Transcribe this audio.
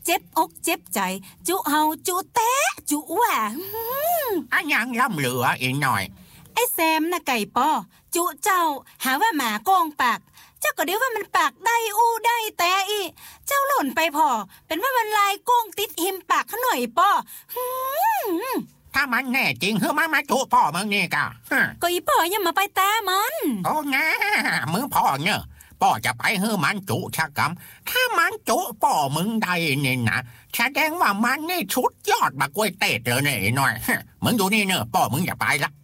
จ็บอกเจ็บใจจุเฮาจุแตะจุว่าอันยังล้ำเหลืออีกหน่อยไอ้แซมน่ะไก่ปอจุเจ้าหาว่าหมาโกงปากเจ้าก็เดี๋ยวว่ามันปากได้อู้ได้แต่อีเจ้าหล่นไปพอเป็นว่ามันลายโกงติดหิมปากขหน่อยปอถ้ามันแน่จริงมันมาจุพ่อมึงนี่กะก็อีพ่อยังมาไปตามันโอ้ง่ามึงพ่อเนี่ยพ่อจะไปมันจุชักกรรมถ้ามันจุพ่อมึงได้นี่นะแสดงว่ามันนี่ชุดยอดมากล้วยเตะเลยนี่หน่อยมึงดูนี่เนอะพ่อมึงอย่าไปละ